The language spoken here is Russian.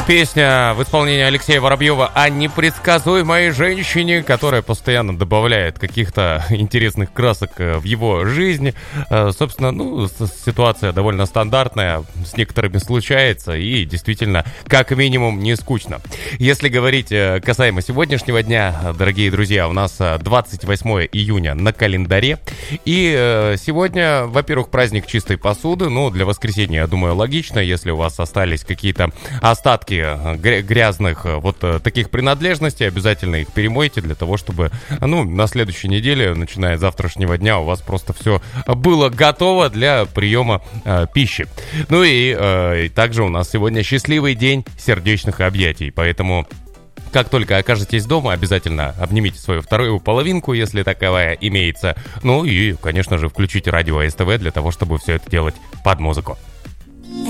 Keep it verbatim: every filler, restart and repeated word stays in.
Песня в исполнении Алексея Воробьева о непредсказуемой женщине, которая постоянно добавляет каких-то интересных красок в его жизнь. Собственно, ну, ситуация довольно стандартная, с некоторыми случается и действительно, как минимум, не скучно. Если говорить касаемо сегодняшнего дня, дорогие друзья, у нас двадцать восьмое июня на календаре. И сегодня, во-первых, праздник чистой посуды. Ну, для воскресенья, я думаю, логично, если у вас остались какие-то остатки грязных вот таких принадлежностей, обязательно их перемойте для того, чтобы, ну, на следующей неделе, начиная с завтрашнего дня, у вас просто все было готово для приема э, пищи. Ну и, э, и также у нас сегодня счастливый день сердечных объятий, поэтому как только окажетесь дома, обязательно обнимите свою вторую половинку, если таковая имеется. Ну и, конечно же, включите радио СТВ для того, чтобы все это делать под музыку.